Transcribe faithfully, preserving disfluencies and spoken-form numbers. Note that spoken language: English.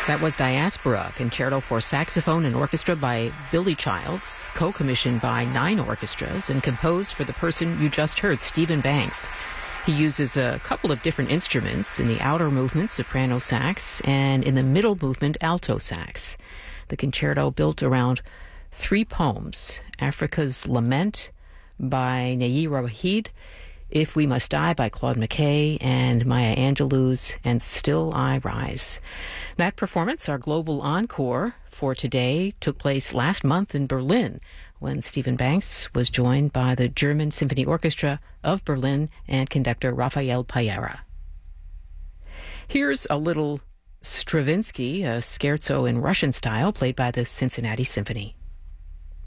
That was Diaspora, concerto for saxophone and orchestra by Billy Childs, co-commissioned by nine orchestras and composed for the person you just heard, Stephen Banks. He uses a couple of different instruments, in the outer movement, soprano sax, and in the middle movement, alto sax. The concerto built around three poems: Africa's Lament by Nayirah Waheed, If We Must Die by Claude McKay, and Maya Angelou's And Still I Rise. That performance, our global encore for today, took place last month in Berlin when Stephen Banks was joined by the German Symphony Orchestra of Berlin and conductor Rafael Payera. Here's a little Stravinsky, a scherzo in Russian style, played by the Cincinnati Symphony.